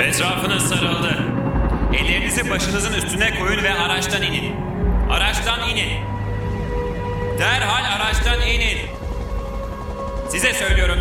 Etrafınız sarıldı. Ellerinizi başınızın üstüne koyun ve araçtan inin. Araçtan inin. Derhal araçtan inin. Size söylüyorum,